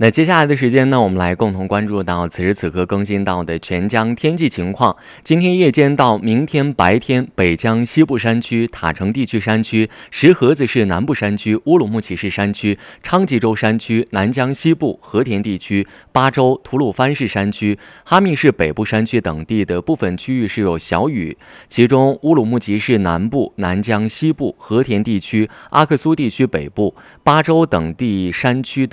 那接下来的时间呢，我们来共同关注到此时此刻更新到的全江天气情况。今天夜间到明天白天，北江西部山区、塔城地区山区、石河子市南部山区、乌鲁木齐市山区、昌吉州山区、南江西部、和田地区、巴州、吐鲁番市山区、哈密市北部山区等地的部分区域是有小雨，其中乌鲁木齐市南部、南江西部、和田地区、阿克苏地区北部、巴州等地山区的